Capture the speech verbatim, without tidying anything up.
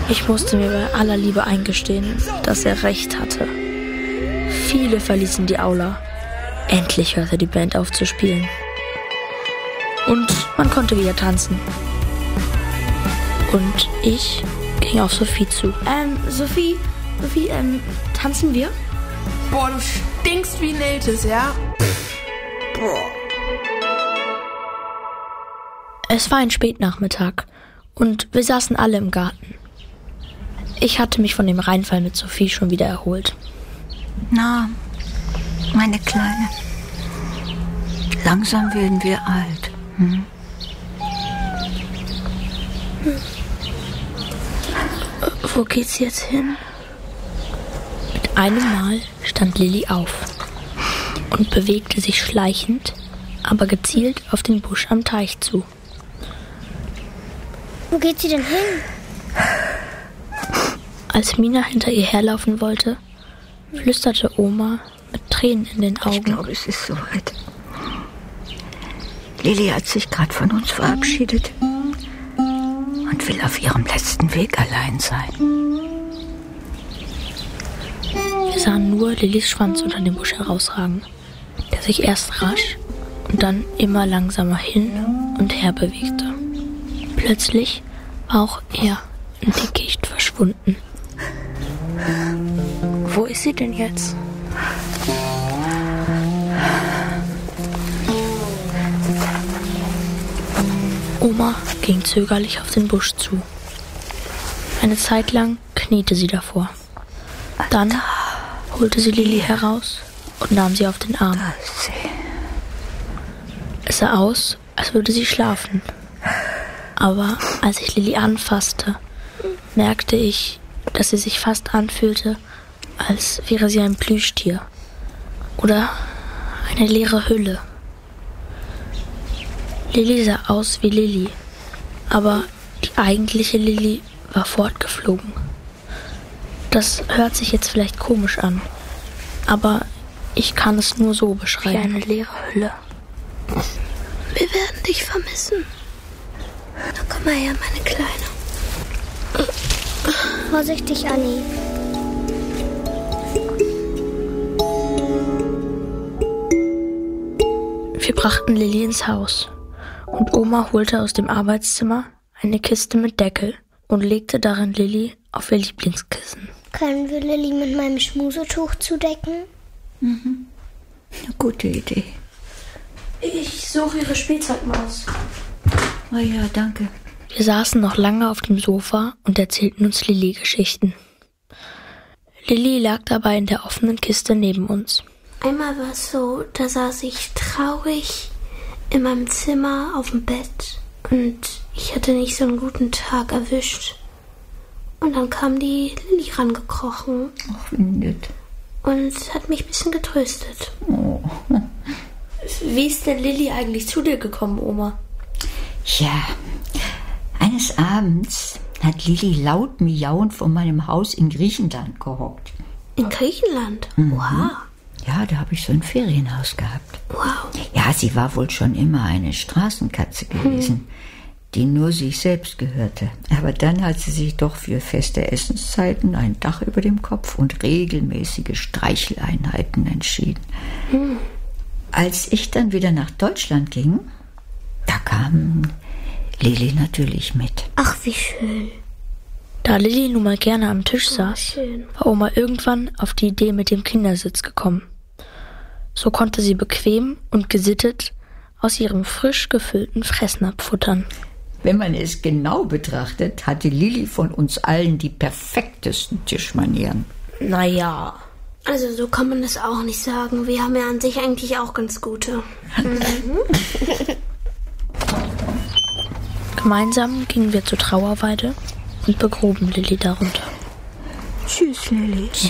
Ich musste mir bei aller Liebe eingestehen, dass er recht hatte. Viele verließen die Aula. Endlich hörte die Band auf zu spielen. Und man konnte wieder tanzen. Und ich ging auf Sophie zu. Ähm, Sophie, Sophie, ähm, tanzen wir? Boah, du stinkst wie ein Iltis, ja? Boah. Es war ein Spätnachmittag und wir saßen alle im Garten. Ich hatte mich von dem Reinfall mit Sophie schon wieder erholt. Na, meine Kleine, langsam werden wir alt. Hm? Hm. Wo geht's jetzt hin? Mit einem Mal stand Lilly auf und bewegte sich schleichend, aber gezielt auf den Busch am Teich zu. Wo geht sie denn hin? Als Mina hinter ihr herlaufen wollte, flüsterte Oma mit Tränen in den Augen. Ich glaube, es ist soweit. Lilly hat sich gerade von uns verabschiedet und will auf ihrem letzten Weg allein sein. Wir sahen nur Lillys Schwanz unter dem Busch herausragen, der sich erst rasch und dann immer langsamer hin und her bewegte. Plötzlich war auch er im Dickicht verschwunden. Wo ist sie denn jetzt? Oma ging zögerlich auf den Busch zu. Eine Zeit lang kniete sie davor. Dann holte sie Lilly heraus und nahm sie auf den Arm. Es sah aus, als würde sie schlafen. Aber als ich Lilly anfasste, merkte ich, dass sie sich fast anfühlte, als wäre sie ein Plüschtier oder eine leere Hülle. Lilly sah aus wie Lilly, aber die eigentliche Lilly war fortgeflogen. Das hört sich jetzt vielleicht komisch an, aber ich kann es nur so beschreiben. Wie eine leere Hülle. Wir werden dich vermissen. Na, komm mal her, meine Kleine. Vorsichtig, Anni. Wir brachten Lilly ins Haus und Oma holte aus dem Arbeitszimmer eine Kiste mit Deckel und legte darin Lilly auf ihr Lieblingskissen. Können wir Lilly mit meinem Schmusetuch zudecken? Mhm. Eine gute Idee. Ich suche ihre Spielzeugmaus. Oh ja, danke. Wir saßen noch lange auf dem Sofa und erzählten uns Lilly-Geschichten. Lilly lag dabei in der offenen Kiste neben uns. Einmal war es so, da saß ich traurig in meinem Zimmer auf dem Bett und ich hatte nicht so einen guten Tag erwischt. Und dann kam die Lilly rangekrochen. Ach, wie nett. Und hat mich ein bisschen getröstet. Oh. Wie ist denn Lilly eigentlich zu dir gekommen, Oma? Ja, eines Abends hat Lilly laut miauend vor meinem Haus in Griechenland gehockt. In Griechenland? Mhm. Wow. Ja, da habe ich so ein Ferienhaus gehabt. Wow. Ja, sie war wohl schon immer eine Straßenkatze gewesen, hm. die nur sich selbst gehörte. Aber dann hat sie sich doch für feste Essenszeiten, ein Dach über dem Kopf und regelmäßige Streicheleinheiten entschieden. Hm. Als ich dann wieder nach Deutschland ging, da kam Lilly natürlich mit. Ach, wie schön. Da Lilly nun mal gerne am Tisch saß, war Oma irgendwann auf die Idee mit dem Kindersitz gekommen. So konnte sie bequem und gesittet aus ihrem frisch gefüllten Fressnapf futtern. Wenn man es genau betrachtet, hatte Lilly von uns allen die perfektesten Tischmanieren. Naja. Also so kann man das auch nicht sagen. Wir haben ja an sich eigentlich auch ganz gute. Mhm. Gemeinsam gingen wir zur Trauerweide und begruben Lilly darunter. Tschüss, Lilly.